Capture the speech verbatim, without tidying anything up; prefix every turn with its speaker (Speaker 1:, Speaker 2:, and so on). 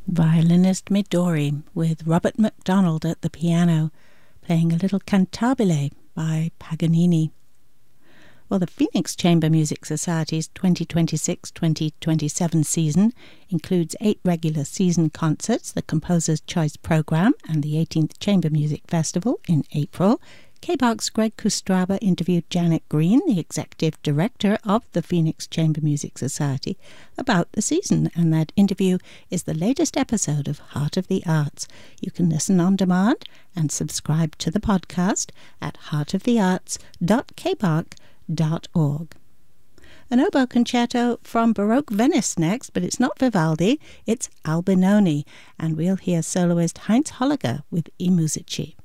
Speaker 1: Violinist Midori with Robert MacDonald at the piano, playing a little cantabile by Paganini. Well, the Phoenix Chamber Music Society's twenty twenty-six twenty twenty-seven season includes eight regular season concerts, the Composer's Choice Programme and the eighteenth Chamber Music Festival in April. K B O C's Greg Kustraba interviewed Janet Green, the executive director of the Phoenix Chamber Music Society, about the season, and that interview is the latest episode of Heart of the Arts. You can listen on demand and subscribe to the podcast at heart of the arts dot k b o c dot org. An oboe concerto from Baroque Venice next, but it's not Vivaldi, it's Albinoni, and we'll hear soloist Heinz Holliger with I Musici.